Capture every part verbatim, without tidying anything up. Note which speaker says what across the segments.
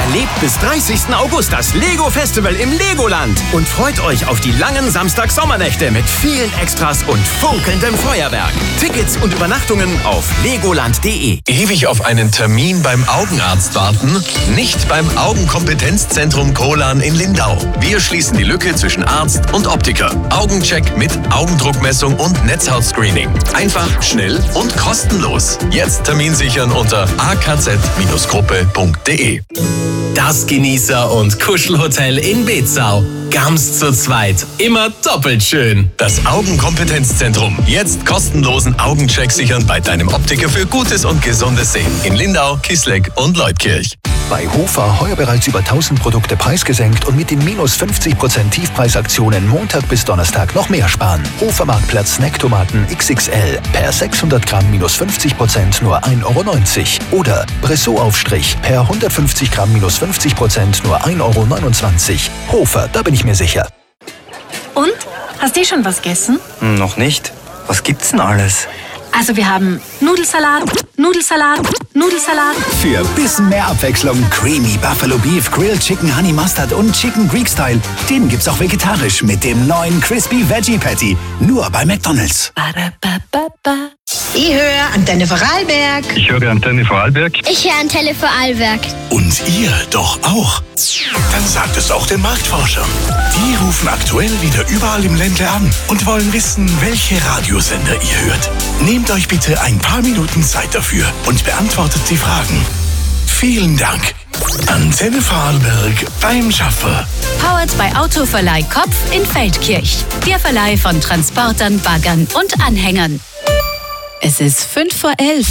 Speaker 1: Erlebt bis dreißigsten August das Lego Festival im Legoland und freut euch auf die langen Samstag-Sommernächte mit vielen Extras und funkelndem Feuerwerk. Tickets und Übernachtungen auf legoland punkt de.
Speaker 2: Ewig auf einen Termin beim Augenarzt warten? Nicht beim Augenkompetenzzentrum Kolan in Lindau. Wir schließen die Lücke zwischen Arzt und Optiker. Augencheck mit Augendruckmessung und Netzhautscreening. Einfach, schnell und kostenlos. Jetzt Termin sichern unter a k z gruppe punkt de.
Speaker 3: Das Genießer- und Kuschelhotel in Bezau. Ganz zu zweit. Immer doppelt schön.
Speaker 2: Das Augenkompetenzzentrum. Jetzt kostenlosen Augencheck sichern bei deinem Optiker für gutes und gesundes Sehen. In Lindau, Kisleck und Leutkirch.
Speaker 4: Bei Hofer heuer bereits über tausend Produkte preisgesenkt und mit den minus fünfzig Prozent Tiefpreisaktionen Montag bis Donnerstag noch mehr sparen. Hofer Marktplatz Snacktomaten X X L per sechshundert Gramm minus fünfzig Prozent nur ein Euro neunzig. Oder Bressot-Aufstrich per hundertfünfzig Gramm minus fünfzig Prozent nur ein Euro neunundzwanzig. Hofer, da bin ich mir sicher.
Speaker 5: Und? Hast du schon was gegessen?
Speaker 6: Hm, noch nicht. Was gibt's denn alles?
Speaker 5: Also wir haben Nudelsalat, Nudelsalat, Nudelsalat.
Speaker 7: Für bisschen mehr Abwechslung Creamy Buffalo Beef, Grilled Chicken Honey Mustard und Chicken Greek Style. Den gibt's auch vegetarisch mit dem neuen Crispy Veggie Patty. Nur bei McDonald's.
Speaker 5: Ba-da-ba-ba-ba.
Speaker 8: Ich höre Antenne Vorarlberg.
Speaker 9: Ich höre Antenne Vorarlberg.
Speaker 10: Ich höre Antenne Vorarlberg.
Speaker 11: Und ihr doch auch? Dann sagt es auch den Marktforschern. Die rufen aktuell wieder überall im Ländle an und wollen wissen, welche Radiosender ihr hört. Nehmt euch bitte ein paar Minuten Zeit dafür und beantwortet die Fragen. Vielen Dank. Antenne Vorarlberg beim Schaffer.
Speaker 12: Powered bei Autoverleih Kopf in Feldkirch. Der Verleih von Transportern, Baggern und Anhängern. Es ist fünf vor elf.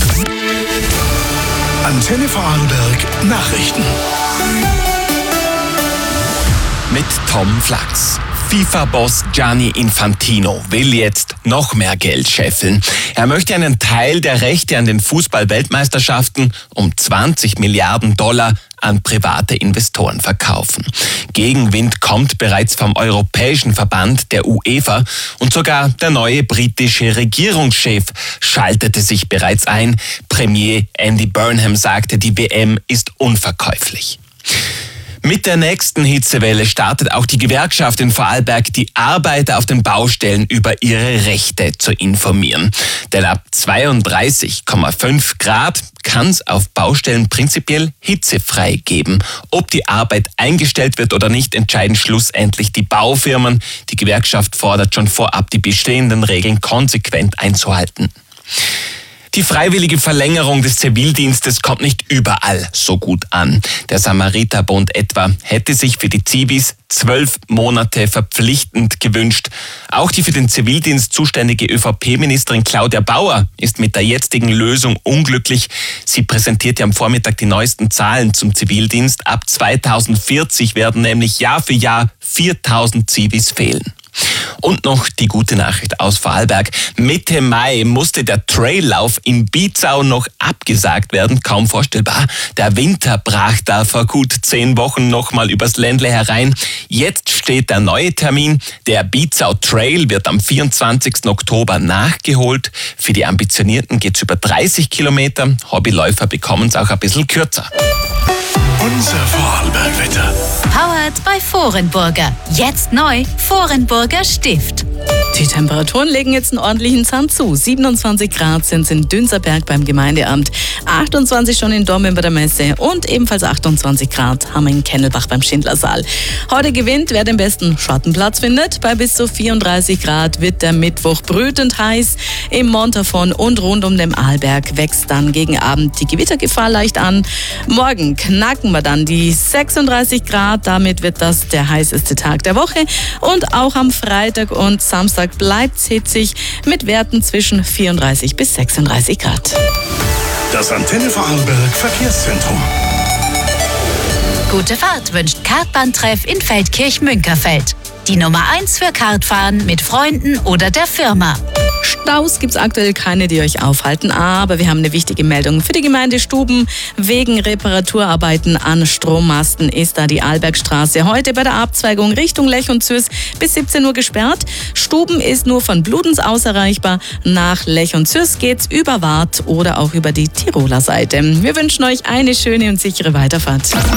Speaker 11: Antenne Vorarlberg Nachrichten.
Speaker 1: Mit Tom Flachs. FIFA-Boss Gianni Infantino will jetzt noch mehr Geld scheffeln. Er möchte einen Teil der Rechte an den Fußball-Weltmeisterschaften um zwanzig Milliarden Dollar an private Investoren verkaufen. Gegenwind kommt bereits vom Europäischen Verband, der UEFA, und sogar der neue britische Regierungschef schaltete sich bereits ein. Premier Andy Burnham sagte, die W M ist unverkäuflich. Mit der nächsten Hitzewelle startet auch die Gewerkschaft in Vorarlberg, die Arbeiter auf den Baustellen über ihre Rechte zu informieren. Denn ab zweiunddreißig Komma fünf Grad kann es auf Baustellen prinzipiell hitzefrei geben. Ob die Arbeit eingestellt wird oder nicht, entscheiden schlussendlich die Baufirmen. Die Gewerkschaft fordert schon vorab, die bestehenden Regeln konsequent einzuhalten. Die freiwillige Verlängerung des Zivildienstes kommt nicht überall so gut an. Der Samariterbund etwa hätte sich für die Zivis zwölf Monate verpflichtend gewünscht. Auch die für den Zivildienst zuständige ÖVP-Ministerin Claudia Bauer ist mit der jetzigen Lösung unglücklich. Sie präsentierte am Vormittag die neuesten Zahlen zum Zivildienst. Ab zweitausendvierzig werden nämlich Jahr für Jahr viertausend Zivis fehlen. Und noch die gute Nachricht aus Vorarlberg. Mitte Mai musste der Traillauf in Bizau noch abgesagt werden. Kaum vorstellbar. Der Winter brach da vor gut zehn Wochen nochmal übers Ländle herein. Jetzt steht der neue Termin. Der Bizau Trail wird am vierundzwanzigsten Oktober nachgeholt. Für die Ambitionierten geht's über dreißig Kilometer. Hobbyläufer bekommen es auch ein bisschen kürzer.
Speaker 11: Unser Vorarlberg-Wetter.
Speaker 12: Powered bei Vorenburger. Jetzt neu Vorenburger Stift.
Speaker 13: Die Temperaturen legen jetzt einen ordentlichen Zahn zu. siebenundzwanzig Grad sind es in Dünserberg beim Gemeindeamt, achtundzwanzig schon in Dormen bei der Messe und ebenfalls achtundzwanzig Grad haben wir in Kennelbach beim Schindlersaal. Heute gewinnt, wer den besten Schattenplatz findet. Bei bis zu vierunddreißig Grad wird der Mittwoch brütend heiß. Im Montafon und rund um den Arlberg wächst dann gegen Abend die Gewittergefahr leicht an. Morgen knacken wir dann die sechsunddreißig Grad. Damit wird das der heißeste Tag der Woche. Und auch am Freitag und Samstag bleibt es hitzig mit Werten zwischen vierunddreißig bis sechsunddreißig Grad.
Speaker 11: Das Antenne Vorarlberg Verkehrszentrum.
Speaker 12: Gute Fahrt wünscht Kartbahntreff in Feldkirch-Münkerfeld. Die Nummer eins für Kartfahren mit Freunden oder der Firma.
Speaker 13: Staus gibt es aktuell keine, die euch aufhalten, aber wir haben eine wichtige Meldung für die Gemeinde Stuben. Wegen Reparaturarbeiten an Strommasten ist da die Arlbergstraße heute bei der Abzweigung Richtung Lech und Zürs bis siebzehn Uhr gesperrt. Stuben ist nur von Bludenz aus erreichbar. Nach Lech und Zürs geht's über Wart oder auch über die Tiroler Seite. Wir wünschen euch eine schöne und sichere Weiterfahrt.